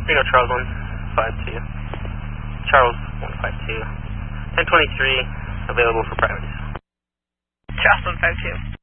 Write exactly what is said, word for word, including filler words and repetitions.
Reno Charles one five two. Charles one five two. ten twenty-three, available for priorities. Charles one five two.